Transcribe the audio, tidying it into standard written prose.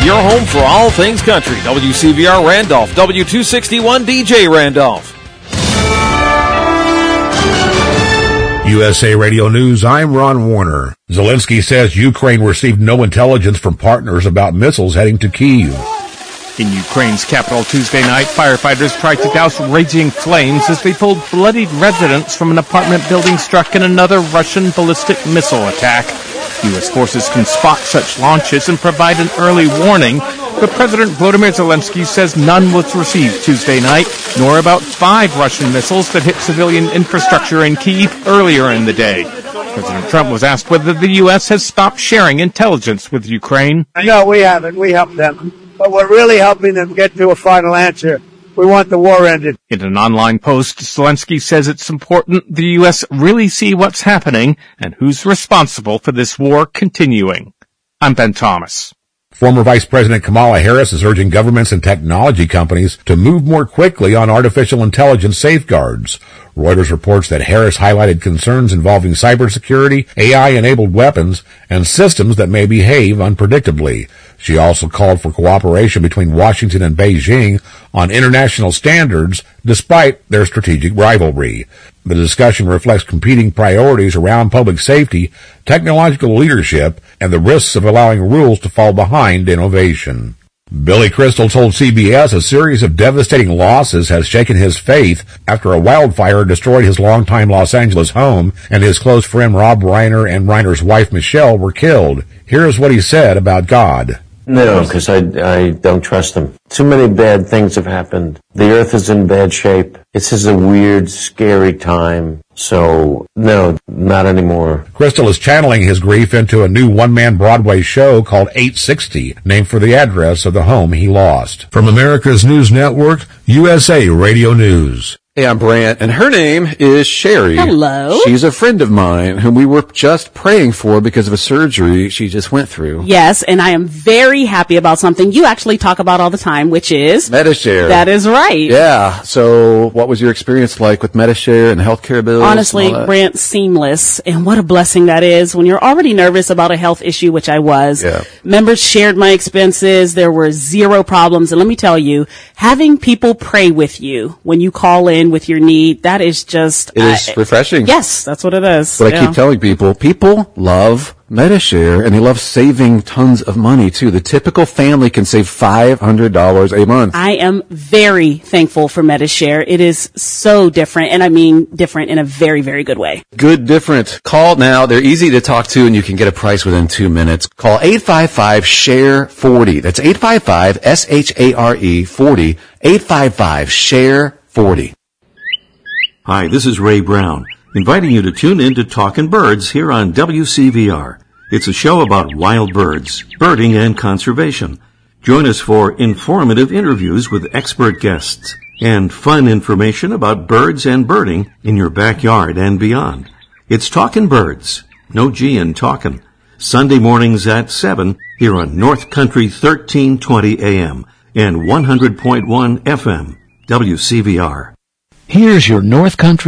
your home for all things country. WCVR Randolph, W261 DJ Randolph. USA Radio News, I'm Ron Warner. Zelensky says Ukraine received no intelligence from partners about missiles heading to Kyiv. In Ukraine's capital Tuesday night, firefighters tried to douse raging flames as they pulled bloodied residents from an apartment building struck in another Russian ballistic missile attack. U.S. forces can spot such launches and provide an early warning, but President Volodymyr Zelensky says none was received Tuesday night, nor about 5 Russian missiles that hit civilian infrastructure in Kyiv earlier in the day. President Trump was asked whether the U.S. has stopped sharing intelligence with Ukraine. No, we haven't. We helped them. But we're really helping them get to a final answer. We want the war ended. In an online post, Zelensky says it's important the U.S. really see what's happening and who's responsible for this war continuing. I'm Ben Thomas. Former Vice President Kamala Harris is urging governments and technology companies to move more quickly on artificial intelligence safeguards. Reuters reports that Harris highlighted concerns involving cybersecurity, AI-enabled weapons, and systems that may behave unpredictably. She also called for cooperation between Washington and Beijing on international standards, despite their strategic rivalry. The discussion reflects competing priorities around public safety, technological leadership, and the risks of allowing rules to fall behind innovation. Billy Crystal told CBS a series of devastating losses has shaken his faith after a wildfire destroyed his longtime Los Angeles home and his close friend Rob Reiner and Reiner's wife Michelle were killed. Here's what he said about God. No, because I don't trust him. Too many bad things have happened. The earth is in bad shape. It's just a weird, scary time. So, no, not anymore. Crystal is channeling his grief into a new one-man Broadway show called 860, named for the address of the home he lost. From America's News Network, USA Radio News. Hey, I'm Brant, and her name is Sherry. Hello. She's a friend of mine whom we were just praying for because of a surgery she just went through. Yes, and I am very happy about something you actually talk about all the time, which is Medi-Share. That is right. Yeah. So what was your experience like with Medi-Share and healthcare bills? Honestly, Brant, seamless. And what a blessing that is when you're already nervous about a health issue, which I was. Yeah. Members shared my expenses. There were 0 problems. And let me tell you, having people pray with you when you call in with your need, that is just... It is refreshing. Yes, that's what it is. But I keep telling people love Medi-Share, and they love saving tons of money, too. The typical family can save $500 a month. I am very thankful for Medi-Share. It is so different, and I mean different in a very, very good way. Good different. Call now. They're easy to talk to, and you can get a price within 2 minutes. Call 855-SHARE-40. That's 855-SHARE-40. 855-SHARE-40. Hi, this is Ray Brown, inviting you to tune in to Talkin' Birds here on WCVR. It's a show about wild birds, birding, and conservation. Join us for informative interviews with expert guests and fun information about birds and birding in your backyard and beyond. It's Talkin' Birds, no G in talkin', Sunday mornings at 7 here on North Country 1320 AM and 100.1 FM, WCVR. Here's your North Country